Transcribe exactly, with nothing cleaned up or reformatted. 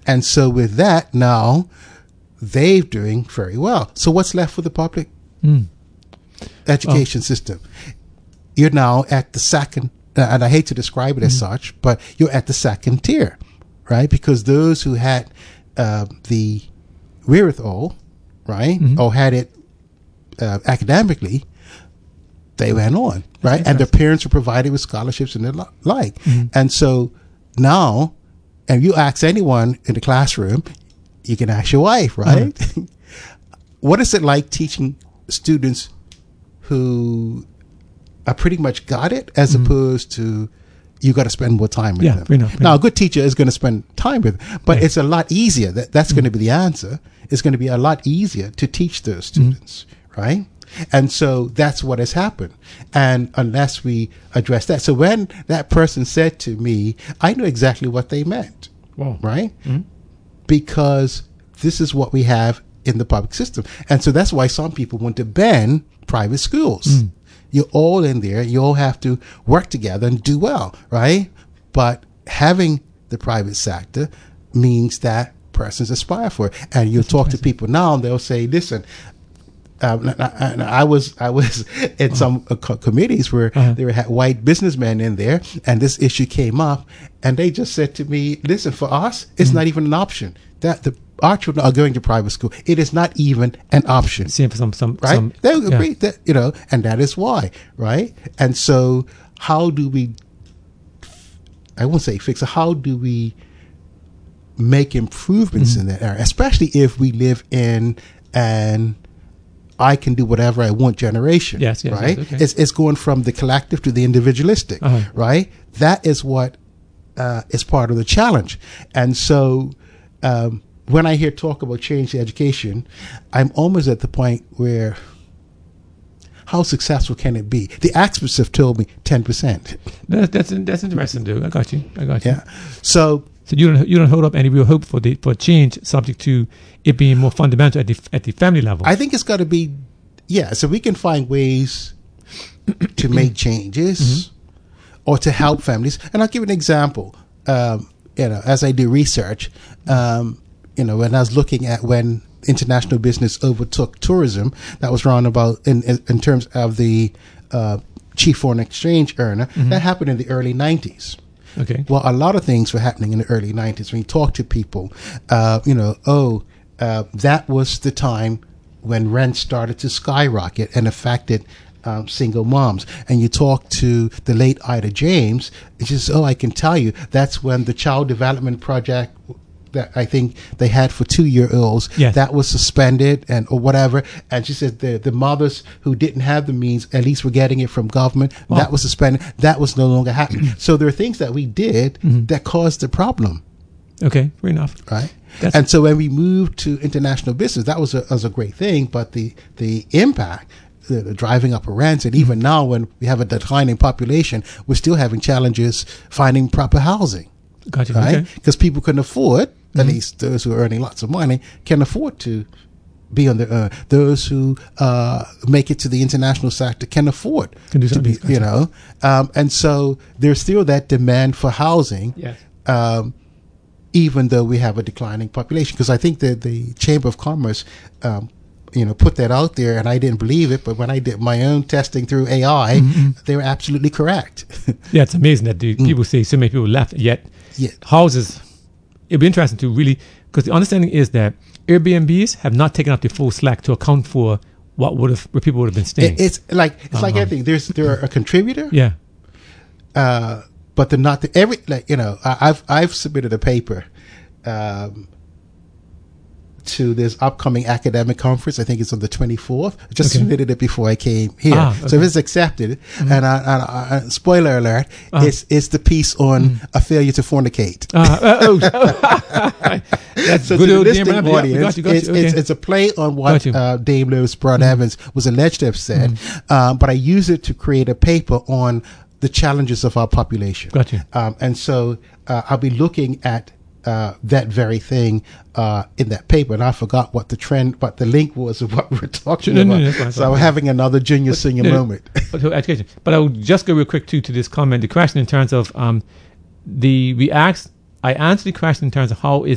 And so with that, now they're doing very well. So what's left for the public mm. education oh. system? You're now at the second, uh, and I hate to describe it as mm. such, but you're at the second tier, right? Because those who had uh, the wherewithal, right, mm-hmm. or had it uh, academically, they went on, right? And their parents were provided with scholarships and the like. Mm-hmm. And so now, and you ask anyone in the classroom, you can ask your wife, right? Mm-hmm. What is it like teaching students who are pretty much got it, as mm-hmm. opposed to you got to spend more time with yeah, them? Fair enough, fair now, enough. a good teacher is going to spend time with them, but yeah. it's a lot easier. That, that's mm-hmm. going to be the answer. It's going to be a lot easier to teach those students, mm-hmm. right? And so that's what has happened. And unless we address that. So when that person said to me, I knew exactly what they meant, wow. right? Mm-hmm. Because this is what we have in the public system. And so that's why some people want to ban private schools. Mm. You're all in there. You all have to work together and do well, right? But having the private sector means that persons aspire for it. And you'll talk to people now and they'll say, listen, Um, and I was I was in some uh, co- committees where uh-huh. there had white businessmen in there, and this issue came up, and they just said to me, "Listen, for us, it's mm-hmm. not even an option. That the our children are going to private school. It is not even an option." Same for some some right. Some, they agree yeah. that you know, and that is why, right? And so, how do we? I won't say fix it. How do we make improvements mm-hmm. in that area, especially if we live in an I can do whatever I want generation, yes, yes, right? Yes, okay. It's it's going from the collective to the individualistic, uh-huh. right? That is what uh, is part of the challenge. And so um, when I hear talk about change in education, I'm almost at the point where how successful can it be? The experts have told me ten percent. That, that's that's interesting, dude. I got you. I got you. Yeah. So so you don't you don't hold up any real hope for the for change, subject to it being more fundamental at the at the family level. I think it's got to be, yeah. So we can find ways to make changes mm-hmm. or to help families. And I'll give an example. Um, you know, as I do research, um, you know, when I was looking at when international business overtook tourism, that was around about in in, in terms of the uh, chief foreign exchange earner. Mm-hmm. That happened in the early nineties. Okay. Well, a lot of things were happening in the early nineties. When you talk to people, uh, you know, oh, uh, that was the time when rent started to skyrocket and affected um, single moms. And you talk to the late Ida James, it's just, oh, I can tell you, that's when the child development project that I think they had for two-year-olds, yes. that was suspended and or whatever. And she said the the mothers who didn't have the means, at least were getting it from government, oh. that was suspended. That was no longer happening. So there are things that we did mm-hmm. that caused the problem. Okay, fair enough. Right. That's and so when we moved to international business, that was a, was a great thing. But the, the impact, the, the driving up of rents, and even now when we have a declining population, we're still having challenges finding proper housing. Gotcha. Right? Because Okay. people can afford, Mm-hmm. at least those who are earning lots of money, can afford to be on the, uh, those who uh, make it to the international sector can afford can do to be, gotcha. you know. Um, and so there's still that demand for housing, yes. um, even though we have a declining population. Because I think that the Chamber of Commerce, um, you know, put that out there, and I didn't believe it. But when I did my own testing through A I, mm-hmm. they were absolutely correct. Yeah, it's amazing that the, mm. people say so many people left, yet yeah. houses. It'd be interesting to really, because the understanding is that Airbnbs have not taken up the full slack to account for what would have, where people would have been staying. It, it's like it's uh-huh. like everything. There's they're a contributor, yeah, uh, but they're not the every like you know. I, I've I've submitted a paper um, to this upcoming academic conference. I think it's on the twenty-fourth. I just okay. submitted it before I came here. Ah, okay. So if it's accepted, mm-hmm. and, I, and I, I, spoiler alert, uh-huh. it's it's the piece on mm. a failure to fornicate. Uh, uh, oh. That's so good to old the listening Dame audience, yeah, got you, got you. It's, Okay. it's, it's a play on what uh, Dame Lewis Broad mm-hmm. Evans was alleged to have said, mm-hmm. um, but I use it to create a paper on the challenges of our population. Got you. Um, and so uh, I'll be looking at Uh, that very thing uh, in that paper, and I forgot what the trend, what the link was of what we were talking no, about. No, no, fine, so fine. I'm having another junior but, senior no, moment. But, education. But I will just go real quick too to this comment. The question in terms of um, the we asked, I answered the question in terms of how is